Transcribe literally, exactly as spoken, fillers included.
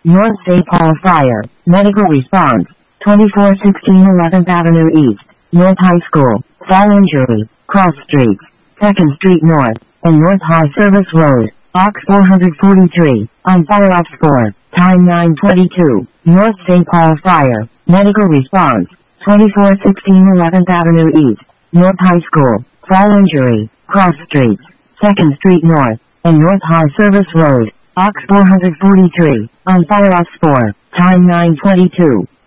North Saint Paul Fire, Medical Response, twenty-four sixteen eleventh Avenue East, North High School, Fall Injury, Cross Streets, second Street North, and North High Service Road, Aux four forty-three, on fire off four, time nine twenty-two, North Saint Paul Fire, Medical Response, twenty-four sixteen eleventh Avenue East, North High School, Fall Injury, Cross Streets, second Street North, and North High Service Road, Aux four forty-three, on fire off four, time nine twenty-two.